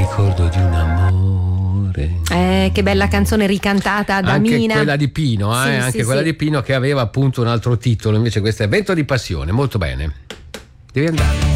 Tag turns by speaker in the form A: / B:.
A: ricordo di un amore.
B: Che bella canzone ricantata da
A: anche
B: Mina.
A: Quella di Pino,
B: Sì,
A: anche
B: sì,
A: quella
B: sì.
A: di Pino, che aveva appunto un altro titolo, invece questo è Vento di passione, molto bene. Devi andare.